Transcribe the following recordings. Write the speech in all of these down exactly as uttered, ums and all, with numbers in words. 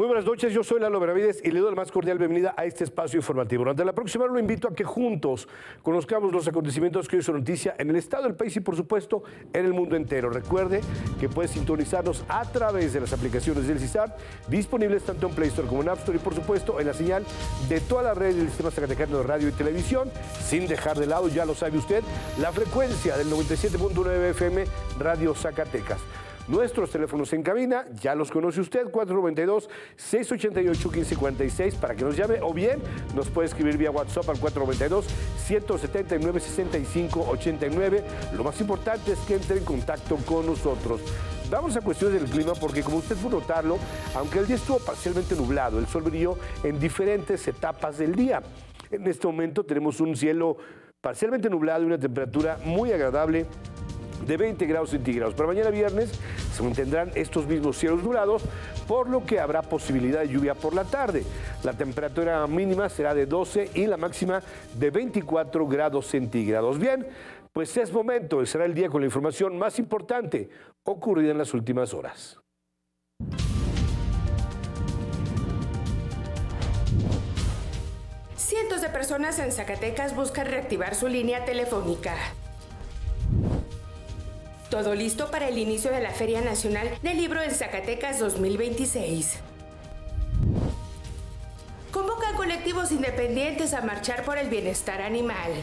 Muy buenas noches, yo soy Lalo Benavides y le doy la más cordial bienvenida a este espacio informativo. Durante la próxima hora lo invito a que juntos conozcamos los acontecimientos que hoy son noticia en el estado del país y por supuesto en el mundo entero. Recuerde que puede sintonizarnos a través de las aplicaciones del CISAR, disponibles tanto en Play Store como en App Store y por supuesto en la señal de toda la red del Sistema Zacatecano de Radio y Televisión, sin dejar de lado, ya lo sabe usted, la frecuencia del noventa y siete punto nueve F M Radio Zacatecas. Nuestros teléfonos en cabina, ya los conoce usted, cuatro nueve dos, seis ocho ocho, uno cinco cuatro seis para que nos llame o bien nos puede escribir vía WhatsApp al cuatro nueve dos, uno siete nueve, seis cinco ocho nueve. Lo más importante es que entre en contacto con nosotros. Vamos a cuestiones del clima porque, como usted pudo notarlo, aunque el día estuvo parcialmente nublado, el sol brilló en diferentes etapas del día. En este momento tenemos un cielo parcialmente nublado y una temperatura muy agradable de veinte grados centígrados. Para mañana viernes se mantendrán estos mismos cielos nublados, por lo que habrá posibilidad de lluvia por la tarde. La temperatura mínima será de doce y la máxima de veinticuatro grados centígrados. Bien, pues es momento, será el día con la información más importante ocurrida en las últimas horas. Cientos de personas en Zacatecas buscan reactivar su línea telefónica. Todo listo para el inicio de la Feria Nacional del Libro en Zacatecas dos mil veintiséis. Convocan colectivos independientes a marchar por el bienestar animal.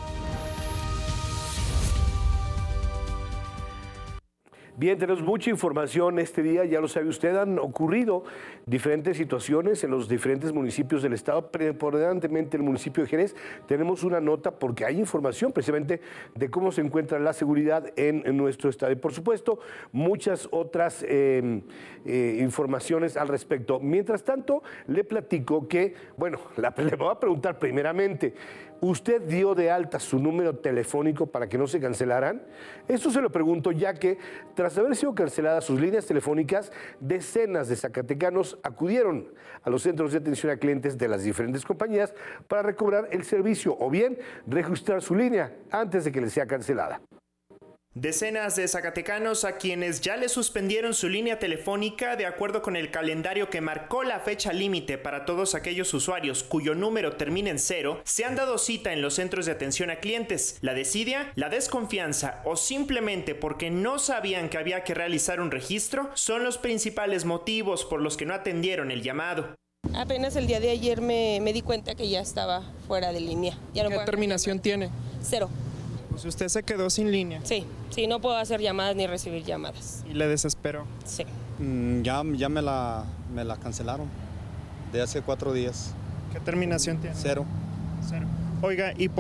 Bien, tenemos mucha información este día, ya lo sabe usted, han ocurrido diferentes situaciones en los diferentes municipios del estado, preponderantemente el municipio de Jerez. Tenemos una nota porque hay información precisamente de cómo se encuentra la seguridad en, en nuestro estado. Y por supuesto, muchas otras eh, eh, informaciones al respecto. Mientras tanto, le platico que, bueno, la, le voy a preguntar primeramente, ¿usted dio de alta su número telefónico para que no se cancelaran? Esto se lo pregunto ya que tras haber sido canceladas sus líneas telefónicas, decenas de zacatecanos acudieron a los centros de atención a clientes de las diferentes compañías para recobrar el servicio o bien registrar su línea antes de que les sea cancelada. Decenas de zacatecanos a quienes ya les suspendieron su línea telefónica de acuerdo con el calendario que marcó la fecha límite para todos aquellos usuarios cuyo número termina en cero, se han dado cita en los centros de atención a clientes. La desidia, la desconfianza o simplemente porque no sabían que había que realizar un registro son los principales motivos por los que no atendieron el llamado. Apenas el día de ayer me, me di cuenta que ya estaba fuera de línea. Ya no ¿Qué puedo... terminación tiene? Cero. Pues usted se quedó sin línea. Sí, sí, no puedo hacer llamadas ni recibir llamadas. ¿Y le desesperó? Sí. Mm, ya ya me, la, me la cancelaron de hace cuatro días. ¿Qué terminación tiene? Cero. Cero. Oiga, ¿y por